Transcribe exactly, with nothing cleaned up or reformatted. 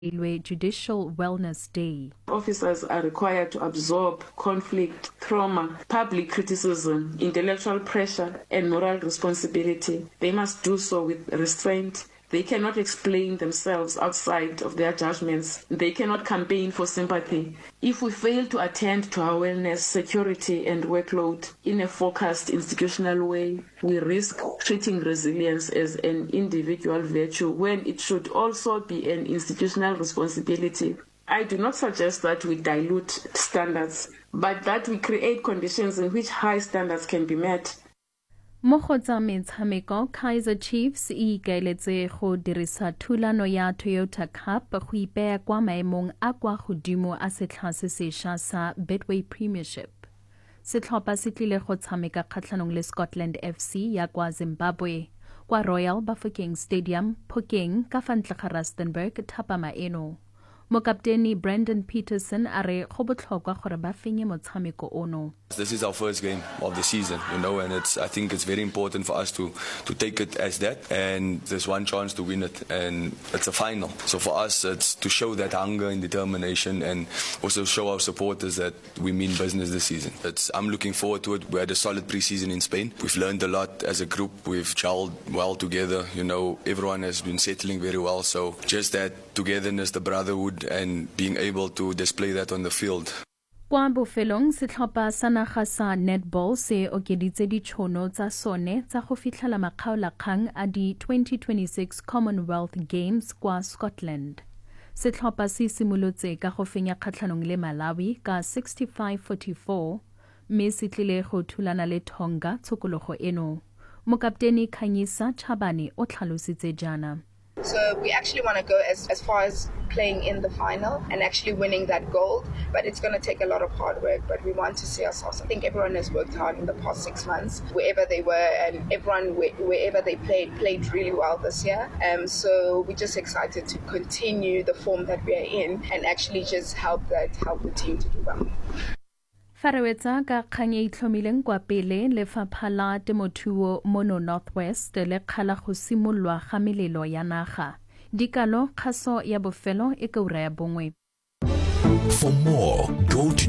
Judicial Wellness Day. Officers are required to absorb conflict, trauma, public criticism, intellectual pressure, and moral responsibility. They must do so with restraint. They cannot explain themselves outside of their judgments. They cannot campaign for sympathy. If we fail to attend to our wellness, security, and workload in a focused institutional way, we risk treating resilience as an individual virtue when it should also be an institutional responsibility. I do not suggest that we dilute standards, but that we create conditions in which high standards can be met. Mo go tsa metshameko, Kaizer Chiefs e ikaeletse go dirisa thulano ya Toyota Cup go ipea kwa maemong a kwa godimo a setlha se sešwa sa Betway Premiership. Setlhopha se tlile go tshameka kgatlhanong le Scotland F C ya kwa Zimbabwe kwa Royal Bafokeng Stadium, Phokeng ka fa ntle ga Rustenburg thapama eno. Mokapteni Brandon Peterson a re go botlhokwa gore ba fenye motshameko ono. This is our first game of the season, you know, and it's I think it's very important for us to to take it as that, and there's one chance to win it, and it's a final. So for us, it's to show that hunger and determination, and also show our supporters that we mean business this season. It's I'm looking forward to it. We had a solid preseason in Spain. We've learned a lot as a group. We've gelled well together. You know, everyone has been settling very well. So just that togetherness, the brotherhood, and being able to display that on the field. Kwa bofelong setlhopha sa naga sa netball se okeditse ditšhono tsa sone tsa go fitlhela makgaolakgang a di twenty twenty-six Commonwealth Games kwa Scotland. Setlhopha se simolotse ka go fenya kgatlhanong le Malawi ka sixty-five forty-four, mme se tlile go thulana le Tonga tshokologo eno. Mokapteni Khanyisa Chabane o tlhalositse jana. So we actually want to go as, as far as playing in the final and actually winning that gold, but it's going to take a lot of hard work, but we want to see ourselves. I think everyone has worked hard in the past six months, wherever they were, and everyone, wherever they played, played really well this year. Um, so we're just excited to continue the form that we are in and actually just help that, help the team to do well. Farawetsa ka kgang e itlhomileng kwa pele lefapha la temothuo mono Northwest le kgala go simolwa ga melelo ya naga. Dikalo kgaso ya bofelo e ka ura ya bongwe. For more, go to